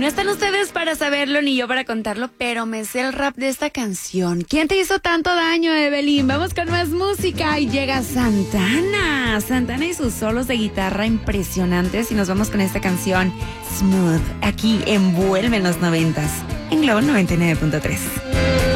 no están ustedes para saberlo ni yo para contarlo, pero me sé el rap de esta canción. ¿Quién te hizo tanto daño, Evelyn? Vamos con más música y llega Santana. Santana y sus solos de guitarra impresionantes y nos vamos con esta canción Smooth. Aquí envuelve en los 90s en Globo 99.3.